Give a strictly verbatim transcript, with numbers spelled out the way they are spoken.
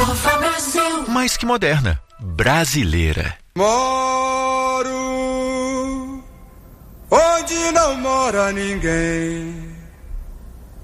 Nova Brasil. Mais que moderna, brasileira. Moro onde não mora ninguém.